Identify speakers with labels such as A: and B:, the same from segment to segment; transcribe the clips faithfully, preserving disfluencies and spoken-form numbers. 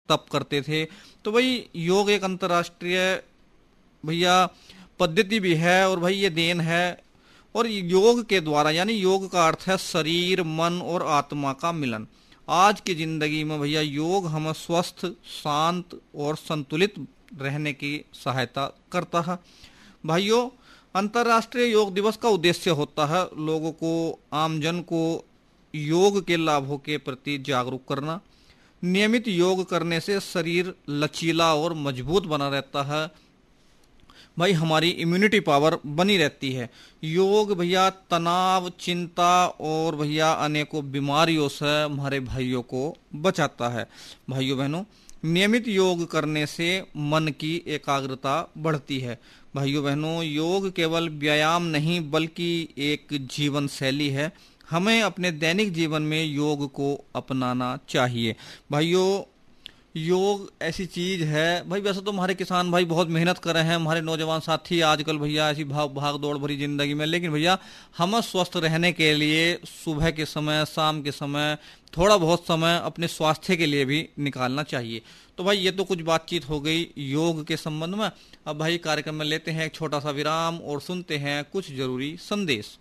A: तप करते थे। तो भाई योग एक अंतर्राष्ट्रीय भैया पद्धति भी है और भाई ये देन है। और योग के द्वारा, यानी योग का अर्थ है शरीर, मन और आत्मा का मिलन। आज की जिंदगी में भैया योग हमें स्वस्थ, शांत और संतुलित रहने की सहायता करता है। भाइयों, अंतर्राष्ट्रीय योग दिवस का उद्देश्य होता है लोगों को, आमजन को योग के लाभों के प्रति जागरूक करना। नियमित योग करने से शरीर लचीला और मजबूत बना रहता है। भाई हमारी इम्यूनिटी पावर बनी रहती है। योग भैया तनाव, चिंता और भैया अनेकों बीमारियों से हमारे भाइयों को बचाता है। भाइयों बहनों, नियमित योग करने से मन की एकाग्रता बढ़ती है। भाइयों बहनों, योग केवल व्यायाम नहीं बल्कि एक जीवन शैली है। हमें अपने दैनिक जीवन में योग को अपनाना चाहिए। भाइयों, योग ऐसी चीज है भाई, वैसे तो हमारे किसान भाई बहुत मेहनत कर रहे हैं, हमारे नौजवान साथी आजकल भैया ऐसी भाग भाग दौड़ भरी जिंदगी में, लेकिन भैया हमें स्वस्थ रहने के लिए सुबह के समय, शाम के समय थोड़ा बहुत समय अपने स्वास्थ्य के लिए भी निकालना चाहिए। तो भाई ये तो कुछ बातचीत हो गई योग के संबंध में। अब भाई कार्यक्रम में लेते हैं एक छोटा सा विराम और सुनते हैं कुछ जरूरी संदेश।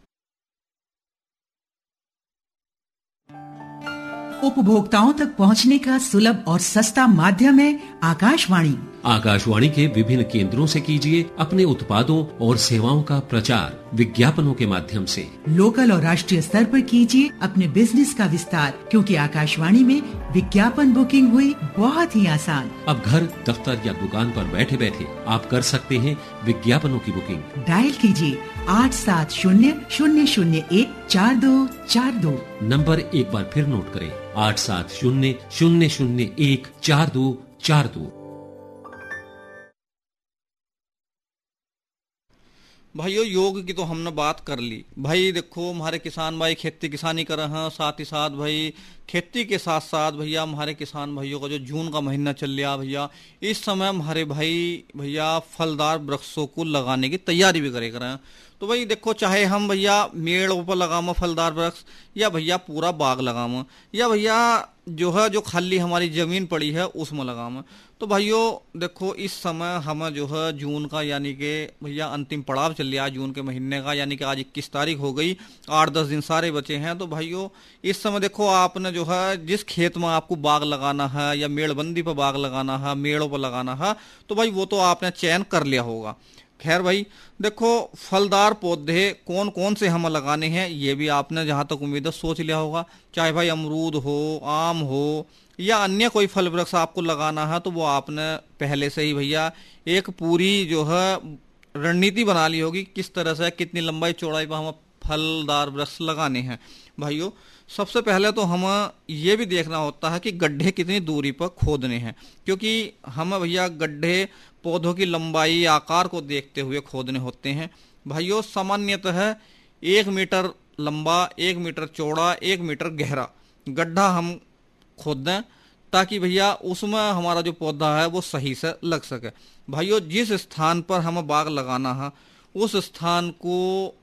B: उपभोक्ताओं तक पहुंचने का सुलभ और सस्ता माध्यम है आकाशवाणी।
C: आकाशवाणी के विभिन्न केंद्रों से कीजिए अपने उत्पादों और सेवाओं का प्रचार विज्ञापनों के माध्यम से।
B: लोकल और राष्ट्रीय स्तर पर कीजिए अपने बिजनेस का विस्तार, क्योंकि आकाशवाणी में विज्ञापन बुकिंग हुई बहुत ही आसान।
C: अब घर, दफ्तर या दुकान पर बैठे बैठे आप कर सकते हैं विज्ञापनों की बुकिंग।
B: डायल कीजिए आठ सात शून्य शून्य शून्य एक चार दो चार दो।
C: नंबर एक बार फिर नोट करें, आठ सात शून्य शून्य शून्य एक चार दो चार दो।
A: भाइयों, योग की तो हमने बात कर ली। भाई देखो, हमारे किसान भाई खेती किसानी कर रहे हैं, साथ ही साथ भाई खेती के साथ साथ भैया हमारे किसान भाइयों का जो जून का महीना चल रहा भैया, इस समय हमारे भाई भैया फलदार वृक्षों को लगाने की तैयारी भी करे कर रहे हैं। तो भाई देखो, चाहे हम भैया मेड़ों पर लगाम फलदार वृक्ष, या भैया पूरा बाग लगाम, या भैया जो है जो खाली हमारी जमीन पड़ी है उसमें लगाम। तो भाइयों देखो, इस समय हम जो है जून का यानी कि भैया अंतिम पड़ाव चल रहा है जून के महीने का, यानी कि आज इक्कीस तारीख हो गई, आठ दस दिन सारे बचे हैं। तो भाइयों इस समय देखो, आपने जो है जिस खेत में आपको बाग लगाना है या मेड़बंदी पर बाग लगाना है, मेड़ों पर लगाना है, तो भाई वो तो आपने चयन कर लिया होगा। खैर भाई देखो, फलदार पौधे कौन कौन से हम लगाने हैं ये भी आपने जहां तक उम्मीद है सोच लिया होगा। चाहे भाई अमरूद हो, आम हो या अन्य कोई फल वृक्ष आपको लगाना है, तो वो आपने पहले से ही भैया एक पूरी जो है रणनीति बना ली होगी, किस तरह से कितनी लंबाई चौड़ाई पर हम फलदार वृक्ष लगाने हैं। भाइयों सबसे पहले तो हमें ये भी देखना होता है कि गड्ढे कितनी दूरी पर खोदने हैं, क्योंकि हमें भैया गड्ढे पौधों की लंबाई, आकार को देखते हुए खोदने होते हैं। भाइयों सामान्यतः एक मीटर लंबा, एक मीटर चौड़ा, एक मीटर गहरा गड्ढा हम खोद दें, ताकि भैया उसमें हमारा जो पौधा है वो सही से लग सके। भाइयों जिस स्थान पर हमें बाग लगाना है उस स्थान को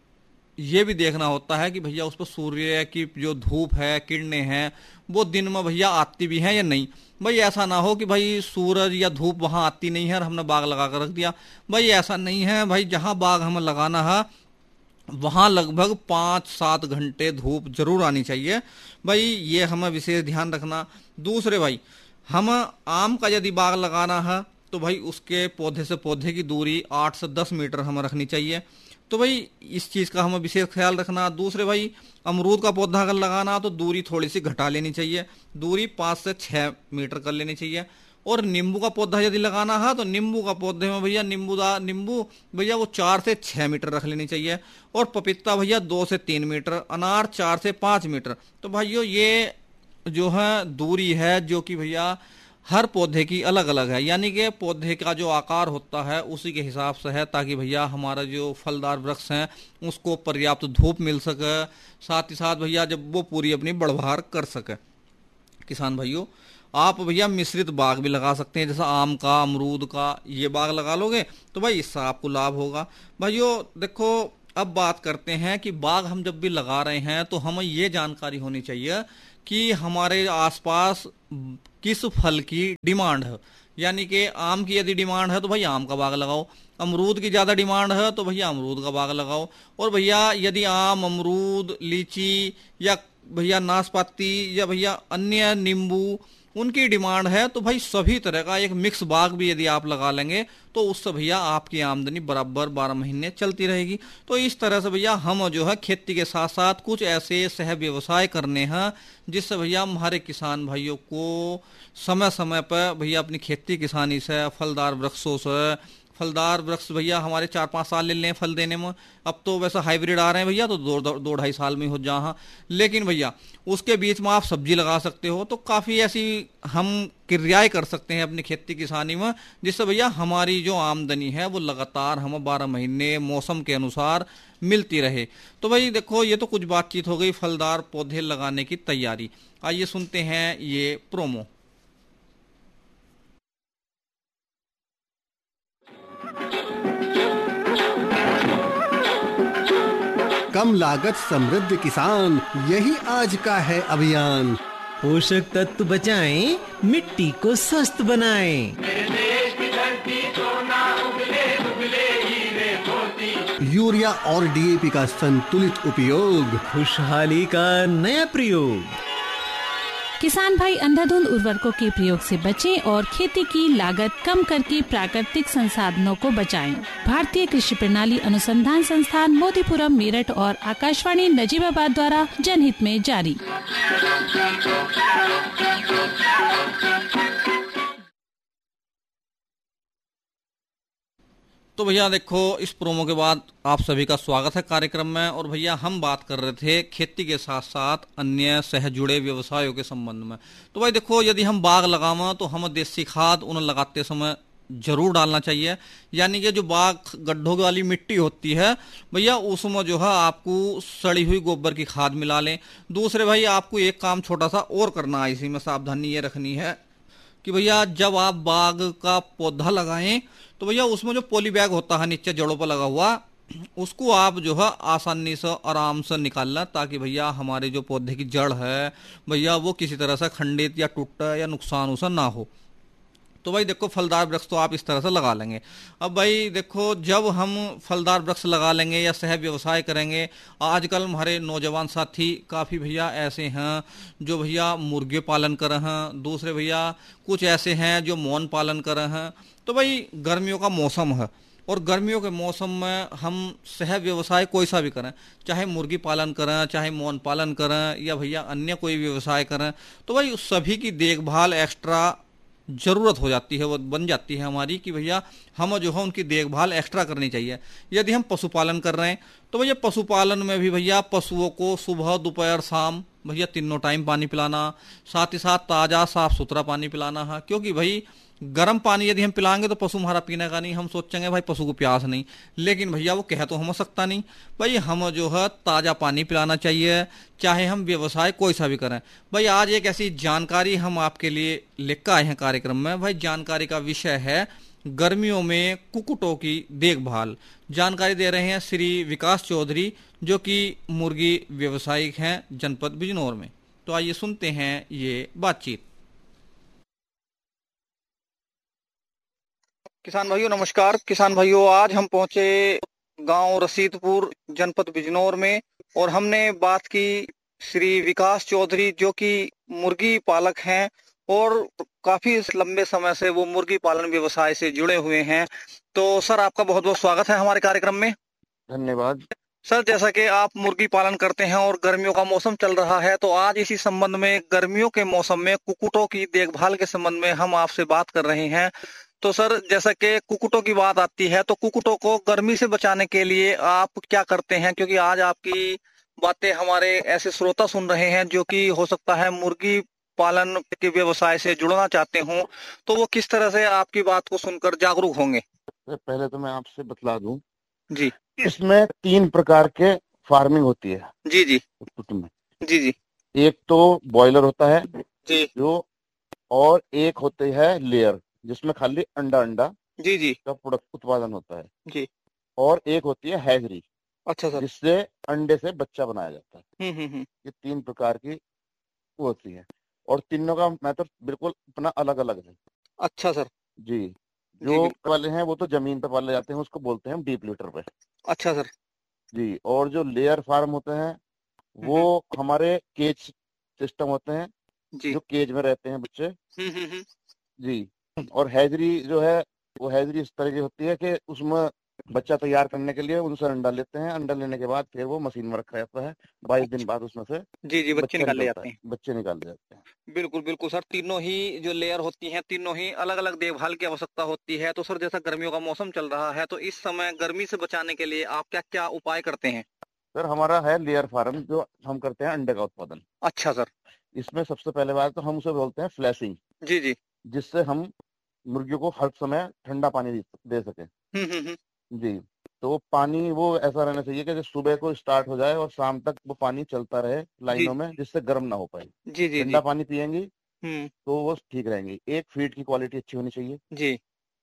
A: ये भी देखना होता है कि भैया उस पर सूर्य की जो धूप है, किरणें हैं, वो दिन में भैया आती भी हैं या नहीं। भाई ऐसा ना हो कि भाई सूरज या धूप वहां आती नहीं है और हमने बाग लगा कर रख दिया। भाई ऐसा नहीं है। भाई जहां बाग हमें लगाना है वहां लगभग पाँच सात घंटे धूप जरूर आनी चाहिए। भाई ये हमें विशेष ध्यान रखना। दूसरे भाई, हम आम का यदि बाग लगाना है तो भाई उसके पौधे से पौधे की दूरी आठ से दस मीटर हमें रखनी चाहिए। तो भाई इस चीज का हमें विशेष ख्याल रखना। दूसरे भाई, अमरूद का पौधा अगर लगाना तो दूरी थोड़ी सी घटा लेनी चाहिए, दूरी पाँच से छह मीटर कर लेनी चाहिए। और नींबू का पौधा यदि लगाना है तो नींबू का पौधे में भैया नींबूदार नींबू भैया वो चार से छह मीटर रख लेनी चाहिए। और पपीता भैया दो से तीन मीटर, अनार चार से पाँच मीटर। तो भाइयों ये जो है दूरी है जो कि भैया हर पौधे की अलग अलग है, यानी कि पौधे का जो आकार होता है उसी के हिसाब से है, ताकि भैया हमारा जो फलदार वृक्ष हैं उसको पर्याप्त धूप मिल सके, साथ ही साथ भैया जब वो पूरी अपनी बढ़वार कर सके। किसान भाइयों आप भैया मिश्रित बाग भी लगा सकते हैं, जैसा आम का, अमरूद का, ये बाग लगा लोगे तो भाई इससे आपको लाभ होगा। भाइयों देखो, अब बात करते हैं कि बाग हम जब भी लगा रहे हैं तो हमें ये जानकारी होनी चाहिए कि हमारे आसपास किस फल की डिमांड है। यानी कि आम की यदि डिमांड है तो भाई आम का बाग लगाओ, अमरूद की ज्यादा डिमांड है तो भैया अमरूद का बाग लगाओ, और भैया यदि आम, अमरूद, लीची या भैया नाशपाती या भैया अन्य नींबू उनकी डिमांड है तो भाई सभी तरह का एक मिक्स बाग भी यदि आप लगा लेंगे तो उससे भैया आपकी आमदनी बराबर बारह महीने चलती रहेगी। तो इस तरह से भैया हम जो है खेती के साथ साथ कुछ ऐसे सह व्यवसाय करने हैं जिससे भैया हमारे किसान भाइयों को समय समय पर भैया अपनी खेती किसानी से, फलदार वृक्षों से, फलदार वृक्ष भैया हमारे चार पाँच साल ले लें फल देने में, अब तो वैसे हाइब्रिड आ रहे हैं भैया तो दो दो, दो ढाई साल में हो जहाँ, लेकिन भैया उसके बीच में आप सब्जी लगा सकते हो। तो काफ़ी ऐसी हम क्रियाएं कर सकते हैं अपनी खेती किसानी में जिससे भैया हमारी जो आमदनी है वो लगातार हमें बारह महीने मौसम के अनुसार मिलती रहे। तो भाई देखो ये तो कुछ बातचीत हो गई फलदार पौधे लगाने की तैयारी। आइए सुनते हैं ये प्रोमो।
D: कम लागत समृद्ध किसान, यही आज का है अभियान।
E: पोषक तत्व बचाएं, मिट्टी को स्वस्थ बनाएं।
F: मेरे देश की धरती सोना उगले उगले हीरे मोती।
D: यूरिया और डी ए पी का संतुलित उपयोग,
E: खुशहाली का नया प्रयोग।
G: किसान भाई अंधाधुंध उर्वरकों के प्रयोग से बचें और खेती की लागत कम करके प्राकृतिक संसाधनों को बचाएं। भारतीय कृषि प्रणाली अनुसंधान संस्थान मोतीपुरम मेरठ और आकाशवाणी नजीबाबाद द्वारा जनहित में जारी।
A: तो भैया देखो इस प्रोमो के बाद आप सभी का स्वागत है कार्यक्रम में। और भैया हम बात कर रहे थे खेती के साथ साथ अन्य सह जुड़े व्यवसायों के संबंध में। तो भाई देखो यदि हम बाग लगावा तो हम देसी खाद उन्हें लगाते समय जरूर डालना चाहिए। यानी कि जो बाग गड्ढों वाली मिट्टी होती है भैया उसमें जो है आपको सड़ी हुई गोबर की खाद मिला लें। दूसरे भाई आपको एक काम छोटा सा और करना है, इसी में सावधानी ये रखनी है कि भैया जब आप बाग का पौधा लगाएं तो भैया उसमें जो पॉली बैग होता है नीचे जड़ों पर लगा हुआ उसको आप जो है आसानी से आराम से निकालना, ताकि भैया हमारे जो पौधे की जड़ है भैया वो किसी तरह से खंडित या टूट या नुकसान उसे ना हो। तो भाई देखो फलदार वृक्ष तो आप इस तरह से लगा लेंगे। अब भाई देखो जब हम फलदार वृक्ष लगा लेंगे या सह व्यवसाय करेंगे, आजकल हमारे नौजवान साथी काफ़ी भैया ऐसे हैं जो भैया मुर्गे पालन कर रहे हैं, दूसरे भैया कुछ ऐसे हैं जो मौन पालन कर रहे हैं। तो भाई गर्मियों का मौसम है और गर्मियों के मौसम में हम सह व्यवसाय कोई सा भी करें, चाहे मुर्गी पालन करें, चाहे मौन पालन करें या भैया अन्य कोई व्यवसाय करें, तो भाई सभी की देखभाल एक्स्ट्रा जरूरत हो जाती है, वो बन जाती है हमारी कि भैया हम जो है उनकी देखभाल एक्स्ट्रा करनी चाहिए। यदि हम पशुपालन कर रहे हैं तो भैया पशुपालन में भी भैया पशुओं को सुबह दोपहर शाम भैया तीनों टाइम पानी पिलाना, साथ ही साथ ताज़ा साफ सुथरा पानी पिलाना है। क्योंकि भाई गर्म पानी यदि हम पिलाएंगे तो पशु हमारा पीने का नहीं, हम सोचेंगे भाई पशु को प्यास नहीं, लेकिन भैया वो कह तो हम सकता नहीं। भाई हम जो है ताज़ा पानी पिलाना चाहिए, चाहे हम व्यवसाय कोई सा भी करें। भाई आज एक ऐसी जानकारी हम आपके लिए लेकर आए हैं कार्यक्रम में। भाई जानकारी का विषय है गर्मियों में कुक्कुटों की देखभाल। जानकारी दे रहे हैं श्री विकास चौधरी जो कि मुर्गी व्यवसायिक हैं जनपद बिजनौर में। तो आइए सुनते हैं ये बातचीत। किसान भाइयों नमस्कार। किसान भाइयों आज हम पहुंचे गांव रसीदपुर जनपद बिजनौर में और हमने बात की श्री विकास चौधरी जो कि मुर्गी पालक हैं और काफी लंबे समय से वो मुर्गी पालन व्यवसाय से जुड़े हुए हैं। तो सर आपका बहुत बहुत स्वागत है हमारे कार्यक्रम में।
H: धन्यवाद
A: सर। जैसा कि आप मुर्गी पालन करते हैं और गर्मियों का मौसम चल रहा है तो आज इसी संबंध में गर्मियों के मौसम में कुक्कुटों की देखभाल के संबंध में हम आपसे बात कर रहे हैं। तो सर जैसा कि कुक्कुटों की बात आती है तो कुक्कुटों को गर्मी से बचाने के लिए आप क्या करते हैं, क्योंकि आज आपकी बातें हमारे ऐसे श्रोता सुन रहे हैं जो कि हो सकता है मुर्गी पालन के व्यवसाय से जुड़ना चाहते हों, तो वो किस तरह से आपकी बात को सुनकर जागरूक होंगे।
H: पहले तो मैं आपसे बतला दूं
A: जी,
H: इसमें तीन प्रकार के फार्मिंग होती है।
A: जी जी
H: कुक्कुट में
A: जी जी
H: एक तो बॉयलर होता है
A: जी
H: जो, और एक होते है लेयर जिसमें खाली अंडा अंडा
A: जी जी
H: का प्रोडक्ट उत्पादन होता है
A: जी,
H: और एक होती है हैचरी।
A: अच्छा सर।
H: जिससे अंडे से बच्चा बनाया जाता है।
A: हम्म हम्म
H: ये तीन प्रकार की वो होती है। और तीनों का मेथड बिल्कुल अपना अलग अलग है।
A: अच्छा सर।
H: जी,
A: जी
H: जो
A: बिल्कुल।
H: वाले हैं वो तो जमीन पे पाले जाते हैं, उसको बोलते हैं डीप लीटर पे।
A: अच्छा सर।
H: जी, और जो लेयर फार्म होते हैं
A: हम्म
H: वो
A: हम्म,
H: हमारे केज सिस्टम होते हैं,
A: जी।
H: जो केज में रहते हैं बच्चे।
A: हम्म हम्म हम्म,
H: जी, और हैजरी जो है वो हैजरी इस तरह की होती है कि उसमें बच्चा तैयार करने के लिए उनसे अंडा लेते हैं, अंडा लेने के बाद फिर वो मशीन में रखा जाता है। बाईस दिन
A: अच्छा।
H: बाद उसमें से
A: जी जी, बच्चे
H: बच्चा
A: निकाल ले
H: निकलता
A: जाते
H: है,
A: हैं।
H: बच्चे निकाले जाते हैं।
A: बिल्कुल बिल्कुल सर, तीनों ही जो लेयर होती हैं तीनों ही अलग अलग देखभाल की आवश्यकता होती है। तो सर जैसा गर्मियों का मौसम चल रहा है तो इस समय गर्मी से बचाने के लिए आप क्या क्या उपाय करते हैं?
H: सर हमारा है लेयर फार्म, जो हम करते हैं अंडे का उत्पादन।
A: अच्छा सर।
H: इसमें सबसे पहले बात तो हम उसे बोलते हैं फ्लैशिंग,
A: जी जी।
H: जिससे हम मुर्गियों को हर समय ठंडा पानी दे दे सकें।
A: हम्म हम्म हम्म,
H: जी, तो वो पानी वो ऐसा रहना चाहिए कि जो सुबह को स्टार्ट हो जाए और शाम तक वो पानी चलता रहे
A: जी
H: लाइनों में, जिससे गर्म ना हो पाए।
A: जी जी
H: ठंडा
A: जी।
H: पानी पियेंगी
A: हम्म।
H: तो वो ठीक रहेंगी। एक फीड की क्वालिटी अच्छी होनी चाहिए।
A: जी।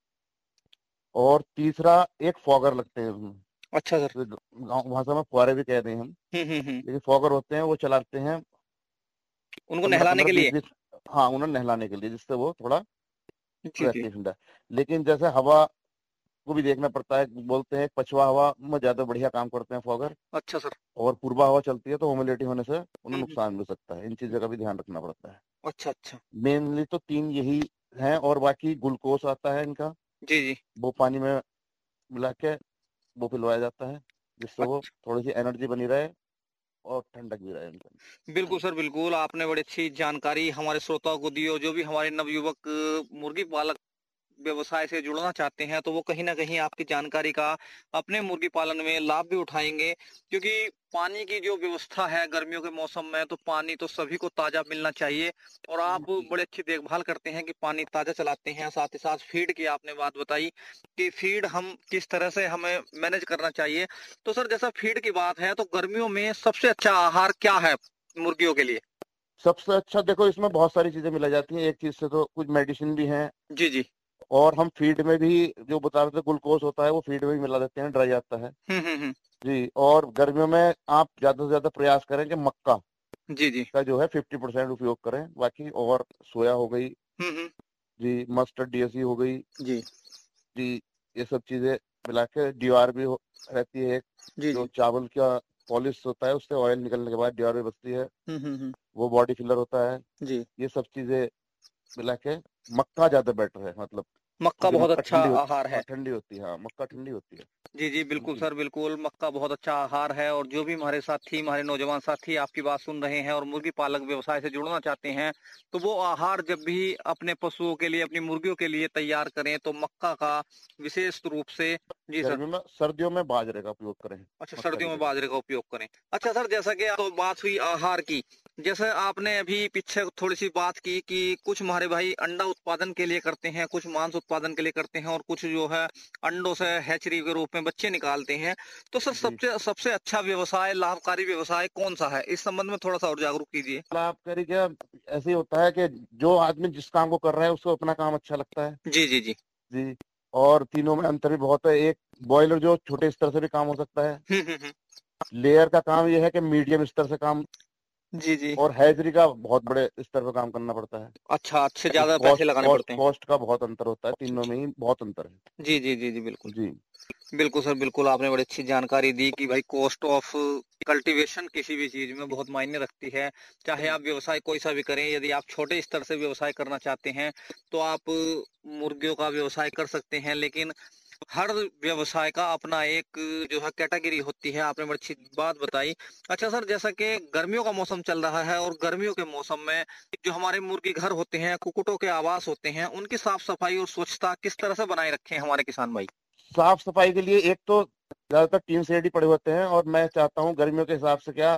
H: और तीसरा, एक फॉगर लगते हैं उसमें,
A: अच्छा सर।
H: तो गाँव भाषा में फुहारे भी कहते हैं हम,
A: हम्म हम्म हम्म,
H: लेकिन फॉगर होते हैं वो चलाते हैं
A: उनको
H: पंद्रह
A: नहलाने
H: पंद्रह
A: के
H: बीस
A: लिए।
H: बीस हाँ, उन्हें नहलाने के लिए, जिससे वो थोड़ा
A: जी जी।
H: रहती है ठंडा। लेकिन जैसे हवा को भी देखना पड़ता है, बोलते हैं पछुआ हवा में ज्यादा बढ़िया काम करते हैं फॉगर,
A: अच्छा सर।
H: और पूर्वा हवा चलती है तो ह्यूमिडिटी होने से उन्हें
A: हम्म हम्म,
H: नुकसान मिल सकता है। इन चीजों का भी ध्यान रखना पड़ता है।
A: अच्छा अच्छा।
H: मेनली तो तीन यही हैं, और बाकी ग्लूकोज आता है इनका,
A: जी जी।
H: वो पानी में मिला के वो पिलवाया जाता है, जिससे वो
A: अच्छा।
H: थोड़ी सी एनर्जी बनी रहे और ठंडक भी रहे उनके अंदर।
A: बिल्कुल सर बिल्कुल, आपने बड़ी अच्छी जानकारी हमारे श्रोताओं को दी। और जो भी हमारे नवयुवक अ, मुर्गी पालक व्यवसाय से जुड़ना चाहते हैं तो वो कहीं ना कहीं आपकी जानकारी का अपने मुर्गी पालन में लाभ भी उठाएंगे। क्योंकि पानी की जो व्यवस्था है गर्मियों के मौसम में, तो पानी तो सभी को ताजा मिलना चाहिए। और आप बड़े अच्छी देखभाल करते हैं कि पानी ताजा चलाते हैं। साथ ही साथ फीड की आपने बात बताई कि फीड हम किस तरह से हमें मैनेज करना चाहिए। तो सर जैसा फीड की बात है, तो गर्मियों में सबसे अच्छा आहार क्या है मुर्गियों के लिए?
H: सबसे अच्छा, देखो इसमें बहुत सारी चीजें मिलाई जाती हैं, एक चीज से तो कुछ मेडिसिन भी हैं,
A: जी जी।
H: और हम फीड में भी जो बता रहे थे ग्लूकोज होता है वो फीड में भी मिला देते हैं, ड्राई आता है।
A: हम्म हम्म हम्म,
H: जी, और गर्मियों में आप ज्यादा से ज्यादा प्रयास करें कि मक्का
A: जी जी।
H: का जो है फिफ्टी परसेंट उपयोग करें। बाकी और सोया हो गई,
A: हम्म हम्म,
H: जी, मस्टर्ड डीएसई हो गई,
A: जी
H: जी, ये सब चीजें मिला के डीआर भी हो, रहती है एक,
A: जी
H: जो
A: जी।
H: चावल का पॉलिश होता है उससे ऑयल निकलने के बाद डीआर भी बचती है,
A: हम्म हम्म हम्म,
H: वो बॉडी फिलर होता है।
A: जी।
H: ये सब चीजें मिला के मक्का ज्यादा बेटर है, मतलब
A: मक्का
H: क्योंकि
A: बहुत
H: मक्का
A: अच्छा
H: ठंडी होती,
A: आहार
H: हाँ
A: है।
H: ठंडी होती है, हाँ मक्का ठंडी होती है।
A: जी जी बिल्कुल
H: जी,
A: सर बिल्कुल, मक्का बहुत अच्छा आहार है। और जो भी हमारे साथी, हमारे नौजवान साथी आपकी बात सुन रहे हैं और मुर्गी पालक व्यवसाय से जुड़ना चाहते हैं, तो वो आहार जब भी अपने पशुओं के लिए, अपनी मुर्गियों के लिए तैयार करें तो मक्का का विशेष रूप से। जी सर।
H: गर्मी में, सर्दियों में बाजरे का उपयोग करें
A: अच्छा,
H: मक्का की
A: सर्दियों में
H: जगह।
A: बाजरे का उपयोग करें। अच्छा सर, जैसा कि तो बात हुई आहार की, जैसे आपने अभी पीछे थोड़ी सी बात की कि कुछ हमारे भाई अंडा उत्पादन के लिए करते हैं, कुछ मांस उत्पादन के लिए करते हैं, और कुछ जो है अंडों से हैचरी के रूप में बच्चे निकालते हैं। तो सर
H: जी,
A: सबसे सबसे अच्छा व्यवसाय, लाभकारी व्यवसाय कौन सा है? इस संबंध में थोड़ा सा और जागरूक कीजिए।
H: आप करिए क्या, ऐसे ही होता है कि जो आदमी जिस काम को कर रहा है उसको अपना काम अच्छा लगता है।
A: जी जी जी।
H: जी, और तीनों में अंतर भी बहुत है। एक बॉयलर जो छोटे स्तर से भी काम हो सकता है,
A: हम्म हम्म हम्म,
H: लेयर का काम यह है कि मीडियम स्तर से काम,
A: जी जी।
H: और हैचरी का बहुत बड़े स्तर पर काम करना पड़ता है।
A: अच्छा, अच्छे ज्यादा पैसे
H: कॉस्ट
A: लगाने
H: कॉस्ट
A: पड़ते हैं।
H: कॉस्ट का बहुत अंतर होता है, तीनों में ही बहुत अंतर है।
A: जी जी जी जी बिल्कुल।
H: जी,
A: बिल्कुल सर बिल्कुल, आपने बड़ी अच्छी जानकारी दी कि भाई कॉस्ट ऑफ कल्टीवेशन किसी भी चीज में बहुत मायने रखती है। चाहे आप व्यवसाय कोई सा भी करें, यदि आप छोटे स्तर से व्यवसाय करना चाहते हैं तो आप मुर्गियों का व्यवसाय कर सकते हैं। लेकिन हर व्यवसाय का अपना एक जो है कैटेगरी होती है। आपने बड़ी अच्छी बात बताई। अच्छा सर, जैसा कि गर्मियों का मौसम चल रहा है और गर्मियों के मौसम में जो हमारे मुर्गी घर होते हैं, कुक्कुटों के आवास होते हैं, उनकी साफ सफाई और स्वच्छता किस तरह से बनाए रखें हमारे किसान भाई?
H: साफ सफाई के लिए एक तो ज्यादातर टीन शेड ही पड़े होते हैं, और मैं चाहता हूँ गर्मियों के हिसाब से, क्या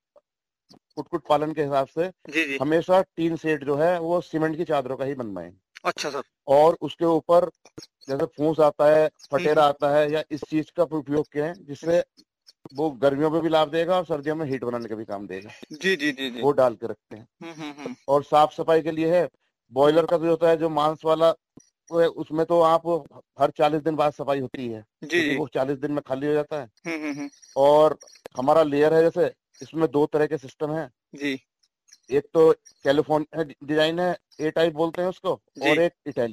H: कुक्कुट पालन के हिसाब से,
A: जी जी।
H: हमेशा टीन शेड जो है वो सीमेंट की चादरों का ही बनवाएं।
A: अच्छा सर।
H: और उसके ऊपर जैसे फूस आता है,
A: हम्म
H: फटेरा आता है, या इस चीज का उपयोग करें, जिससे वो गर्मियों में भी लाभ देगा और सर्दियों में हीट बनाने का भी काम देगा।
A: हम्म, जी जी जी जी।
H: वो डाल के रखते हैं।
A: हम्म हम्म हम्म,
H: और साफ सफाई के लिए है, बॉयलर का भी होता है जो मांस वाला, वो है, उसमें तो आप हर चालीस दिन बाद सफाई होती है,
A: जी
H: क्योंकि
A: जी।
H: वो चालीस दिन में खाली हो जाता है।
A: हम्म हम्म हम्म,
H: और हमारा लेयर है जैसे, इसमें दो तरह के सिस्टम है।
A: जी
H: एक तो कैलिफोर्निया डिजाइन है, ए टाइप बोलते हैं उसको,
A: जी।
H: और एक इटालियन